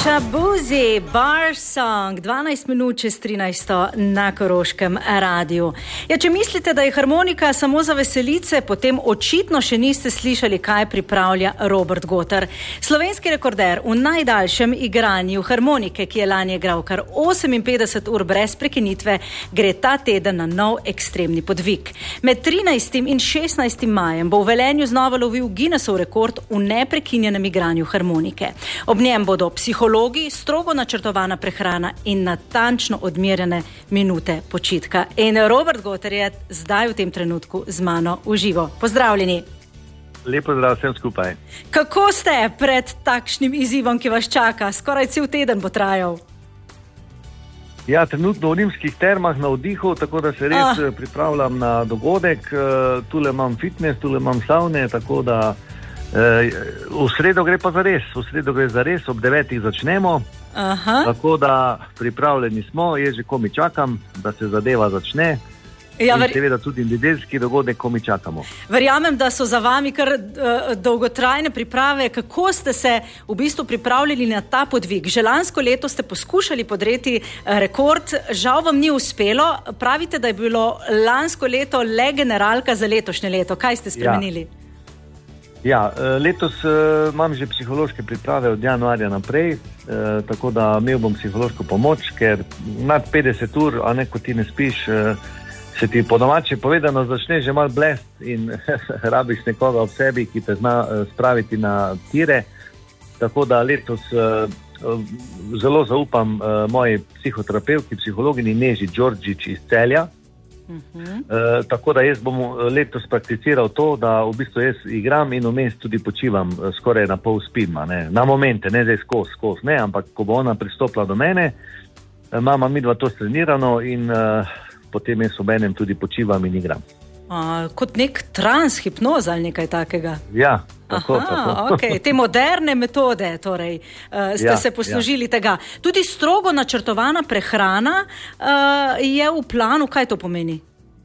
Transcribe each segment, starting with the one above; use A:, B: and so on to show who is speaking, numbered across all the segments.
A: Shabuzi, Bar Song, 12 minut čez 13 na Koroškem radiju. Ja, če mislite, da je harmonika samo za veselice, potem očitno še niste slišali, kaj pripravlja Robert Gotar. Slovenski rekorder v najdaljšem igranju harmonike, ki je lani igral kar 58 ur brez prekinitve, gre ta teden na nov ekstremni podvig. Med 13. in 16. majem bo v Velenju znova lovil Guinnessov rekord v neprekinjenem igranju harmonike. Ob njem bodo psihologi, strogo načrtovana prehrana in natančno odmerjene minute počitka. In Robert Gotar je zdaj v tem trenutku z mano v živo. Pozdravljeni.
B: Lep pozdrav vsem skupaj.
A: Kako ste pred takšnim izzivom, ki vas čaka? Skoraj cel teden bo trajal.
B: Ja, trenutno v rimskih termah na vdihu, tako da se res pripravljam na dogodek. Tule imam fitness, tule imam savne, tako da v sredo gre pa zares. V sredo gre zares, ob 9. začnemo.
A: Aha.
B: Tako da pripravljeni smo, jaz že komi čakam, da se zadeva začne.
A: Ja,
B: in seveda tudi nedeljski dogodek, ko mi čakamo.
A: Verjamem, da so za vami kar dolgotrajne priprave. Kako ste se v bistvu pripravljali na ta podvig? Že lansko leto ste poskušali podreti rekord, žal vam ni uspelo. Pravite, da je bilo lansko leto le generalka za letošnje leto. Kaj ste spremenili?
B: Ja, letos imam že psihološke priprave od januarja naprej, tako da imel bom psihološko pomoč, ker nad 50 ur, a ne, ko ti ne spiš, se ti po domače povedano začne že malo blest in rabiš nekoga ob sebi, ki te zna spraviti na tire. Tako da letos zelo zaupam moji psihoterapevtki, psihologini Neži Đorđić iz Celja. Tako da jaz bom letos prakticiral to, da v bistvu jaz igram in vmes tudi počivam, skoraj na pol spim, ne? Na momente, ne zdaj skozi, ne, ampak ko bo ona pristopila do mene, imamo midva to strenirano in potem jaz ob enem tudi počivam in igram.
A: Kot nek trans, hipnoza ali nekaj takega?
B: Ja, tako.
A: Okay. Te moderne metode, torej, ste se poslužili tega. Tudi strogo načrtovana prehrana je v planu. Kaj to pomeni?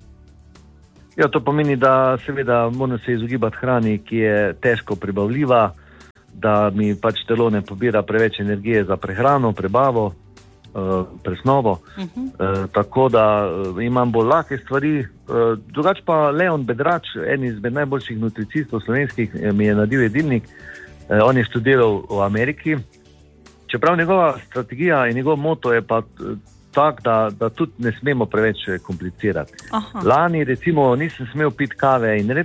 B: Ja, to pomeni, da seveda moram se izogibati hrani, ki je težko prebavljiva, da mi pač telo ne pobira preveč energije za prehrano, prebavo, presnovo. Tako da imam bolj lahke stvari. Drugače pa Leon Bedrač, en izmed najboljših nutricistov slovenskih, mi je nadil jedilnik. On je študiral v Ameriki. Čeprav njegova strategija in njegov moto je pa tak, da tudi ne smemo preveč komplicirati. Lani recimo nisem smel piti kave in